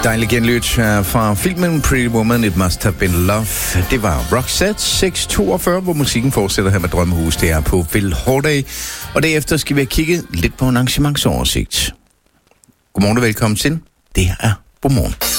Dejlig genlyt fra filmen Pretty Woman, It Must Have Been Love. Det var Roxette 642, hvor musikken fortsætter her med Drømmehus. Det er på Phil Hordey. Og derefter skal vi have kigget lidt på en arrangementsoversigt. Godmorgen og velkommen til. Det er Godmorgen.